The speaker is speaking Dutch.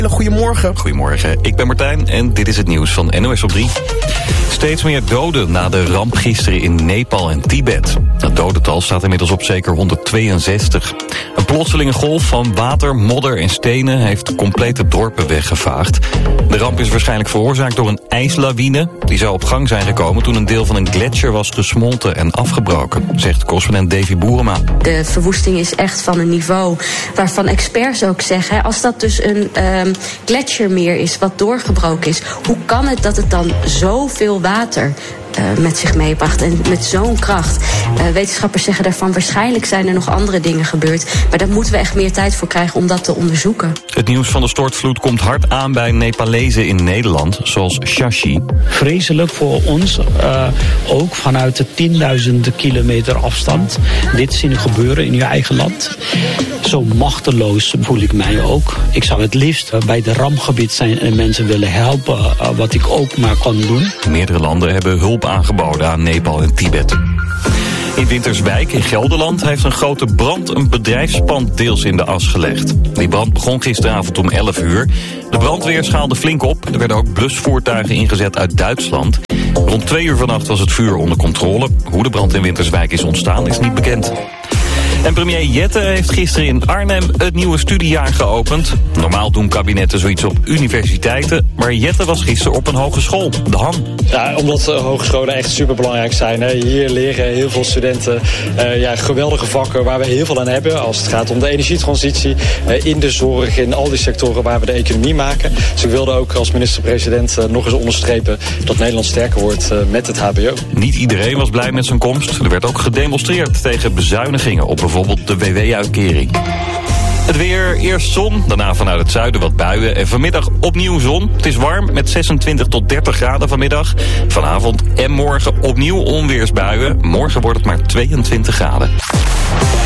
Goedemorgen. Goedemorgen, ik ben Martijn en dit is het nieuws van NOS op 3. Steeds meer doden na de ramp gisteren in Nepal en Tibet. Het dodental staat inmiddels op zeker 162. Een plotselinge golf van water, modder en stenen heeft complete dorpen weggevaagd. De ramp is waarschijnlijk veroorzaakt door een ijslawine. Die zou op gang zijn gekomen toen een deel van een gletsjer was gesmolten en afgebroken, zegt correspondent Davy Boerema. De verwoesting is echt van een niveau waarvan experts ook zeggen, als dat dus een gletsjermeer is wat doorgebroken is, hoe kan het dat het dan zoveel water met zich meebracht en met zo'n kracht? Wetenschappers zeggen daarvan, waarschijnlijk zijn er nog andere dingen gebeurd, maar daar moeten we echt meer tijd voor krijgen om dat te onderzoeken. Het nieuws van de stortvloed komt hard aan bij Nepalezen in Nederland, zoals Shashi. Vreselijk voor ons, ook vanuit de 10.000 kilometer afstand, dit zien gebeuren in je eigen land. Zo machteloos voel ik mij ook. Ik zou het liefst bij de rampgebied zijn en mensen willen helpen, wat ik ook maar kan doen. Meerdere landen hebben hulp aangeboden aan Nepal en Tibet. In Winterswijk in Gelderland heeft een grote brand een bedrijfspand deels in de as gelegd. Die brand begon gisteravond om 11 uur. De brandweer schaalde flink op. Er werden ook blusvoertuigen ingezet uit Duitsland. Rond 2 uur vannacht was het vuur onder controle. Hoe de brand in Winterswijk is ontstaan is niet bekend. En premier Jette heeft gisteren in Arnhem het nieuwe studiejaar geopend. Normaal doen kabinetten zoiets op universiteiten, maar Jette was gisteren op een hogeschool, de HAN. Ja, omdat hogescholen echt superbelangrijk zijn. Hè. Hier leren heel veel studenten geweldige vakken waar we heel veel aan hebben. Als het gaat om de energietransitie, in de zorg, in al die sectoren waar we de economie maken. Dus ik wilde ook als minister-president nog eens onderstrepen dat Nederland sterker wordt met het hbo. Niet iedereen was blij met zijn komst. Er werd ook gedemonstreerd tegen bezuinigingen op bijvoorbeeld de WW-uitkering. Het weer, eerst zon, daarna vanuit het zuiden wat buien en vanmiddag opnieuw zon. Het is warm met 26 tot 30 graden vanmiddag. Vanavond en morgen opnieuw onweersbuien. Morgen wordt het maar 22 graden.